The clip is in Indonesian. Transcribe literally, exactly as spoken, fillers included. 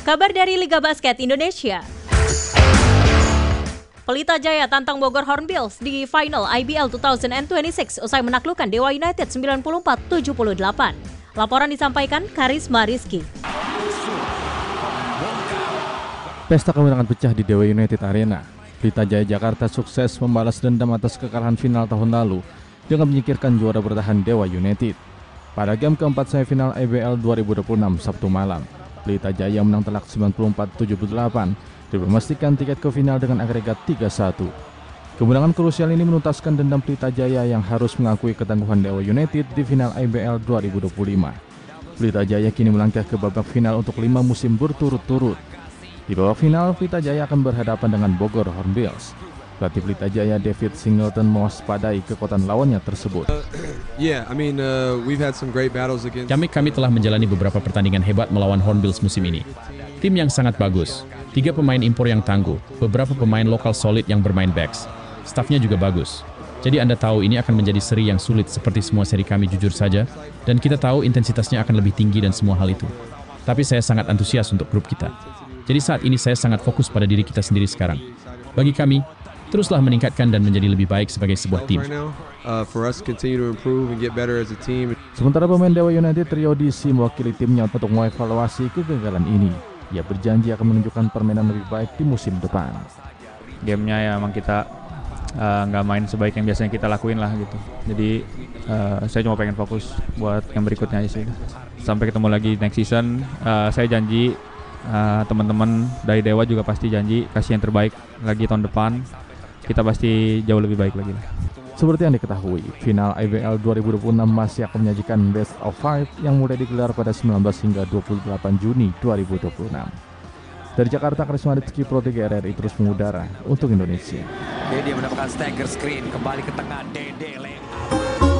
Kabar dari Liga Basket Indonesia. Pelita Jaya tantang Bogor Hornbills di final I B L dua ribu dua puluh enam usai menaklukkan Dewa United sembilan puluh empat tujuh puluh delapan. Laporan disampaikan Karisma Rizky. Pesta kemenangan pecah di Dewa United Arena. Pelita Jaya Jakarta sukses membalas dendam atas kekalahan final tahun lalu dengan menyingkirkan juara bertahan Dewa United. Pada game keempat semifinal I B L dua ribu dua puluh enam Sabtu malam, Pelita Jaya menang telak sembilan puluh empat tujuh puluh delapan dan memastikan tiket ke final dengan agregat tiga satu. Kemenangan krusial ini menuntaskan dendam Pelita Jaya yang harus mengakui ketangguhan Dewa United di final I B L dua ribu dua puluh lima. Pelita Jaya kini melangkah ke babak final untuk lima musim berturut-turut. Di babak final, Pelita Jaya akan berhadapan dengan Bogor Hornbills. Pelatih Pelita Jaya David Singleton mewaspadai kekuatan lawannya tersebut. Uh, yeah, I mean, uh, we've had some great battles against. Kami kami telah menjalani beberapa pertandingan hebat melawan Hornbills musim ini. Tim yang sangat bagus, tiga pemain impor yang tangguh, beberapa pemain lokal solid yang bermain backs. Stafnya juga bagus. Jadi Anda tahu ini akan menjadi seri yang sulit seperti semua seri kami jujur saja, dan kita tahu intensitasnya akan lebih tinggi dan semua hal itu. Tapi saya sangat antusias untuk grup kita. Jadi saat ini saya sangat fokus pada diri kita sendiri sekarang. Bagi kami, teruslah meningkatkan dan menjadi lebih baik sebagai sebuah tim. Sementara pemain Dewa United Rio D C mewakili timnya untuk mengevaluasi kegagalan ini. Ia berjanji akan menunjukkan permainan lebih baik di musim depan. Gamenya ya emang kita nggak uh, main sebaik yang biasanya kita lakuin lah gitu. Jadi uh, saya cuma pengen fokus buat yang berikutnya aja sih. Sampai ketemu lagi next season. Uh, saya janji uh, teman-teman dari Dewa juga pasti janji kasih yang terbaik lagi tahun depan. Kita pasti jauh lebih baik lagi lah. Seperti yang diketahui, final I B L dua ribu dua puluh enam masih akan menyajikan best of five yang mulai digelar pada sembilan belas hingga dua puluh delapan Juni dua ribu dua puluh enam. Dari Jakarta, Karisma Rizky, Pro tiga R R I terus mengudara untuk Indonesia. Dia mendapatkan stagger screen, kembali ke tengah, Dede lempar.